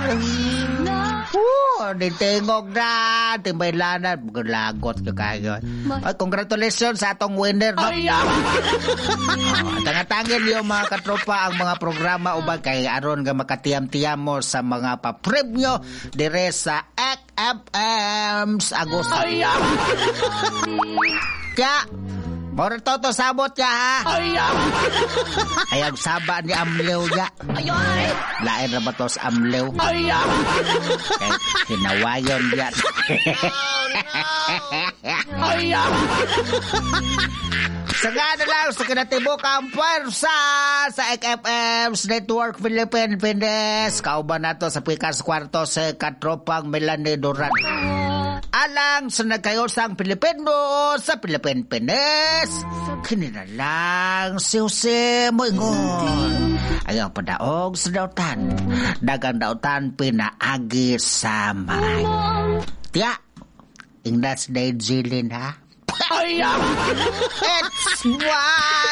Ditingog na. Timbaylanan. Lagot ka kayo. Ay, congratulations sa atong winner, no? Tangatangin yung mga katropa ang mga programa ubang kay aron nga makatiyam-tiyam mo sa mga papremyo dire sa XFMs Agosto. Kaya, moro to sabot ka, ha? Ayang saba ni Amlew ya. Lain na ba to sa Amlew? Hinawayon yan. Sagana lang sa kinatibok ang pwersa sa XFM's Network Philippines. Kauban nato sa pikas kwarto sa katropang Melanie Duran. Alang sa nagkayosang Pilipino sa Pilipinas. Kininalang si Jose Moingon. Ayaw padaog sa dautan. Dagang dautan pinaagi sa maay. Tiya, ingnas na yung zilin, ha? It's why